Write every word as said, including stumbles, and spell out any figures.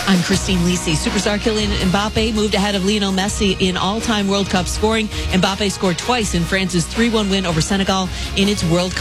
I'm Christine Lisi. Superstar Kylian Mbappe moved ahead of Lionel Messi in all-time World Cup scoring. Mbappe scored twice in France's three one win over Senegal in its World Cup